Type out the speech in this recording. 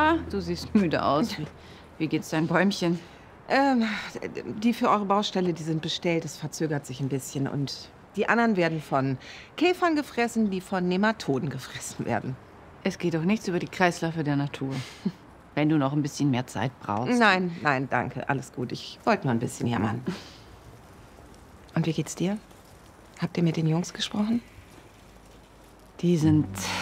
Na, du siehst müde aus. Wie geht's deinen Bäumchen? Die für eure Baustelle, die sind bestellt. Es verzögert sich ein bisschen. Und die anderen werden von Käfern gefressen, die von Nematoden gefressen werden. Es geht doch nichts über die Kreisläufe der Natur. Wenn du noch ein bisschen mehr Zeit brauchst. Nein, nein, danke. Alles gut. Ich wollte nur ein bisschen jammern. Und wie geht's dir? Habt ihr mit den Jungs gesprochen? Die sind